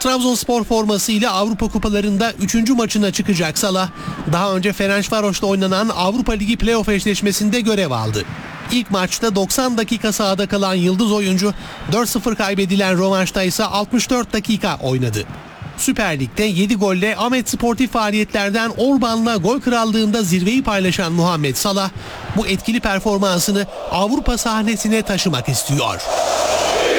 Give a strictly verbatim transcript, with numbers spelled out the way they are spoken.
Trabzonspor formasıyla Avrupa Kupalarında üçüncü maçına çıkacak Salah, daha önce Ferencvaros'ta oynanan Avrupa Ligi playoff eşleşmesinde görev aldı. İlk maçta doksan dakika sahada kalan yıldız oyuncu dört sıfır kaybedilen rövanşta ise altmış dört dakika oynadı. Süper Lig'de yedi golle Ahmet sportif faaliyetlerden Orban'la gol krallığında zirveyi paylaşan Muhammed Salah bu etkili performansını Avrupa sahnesine taşımak istiyor.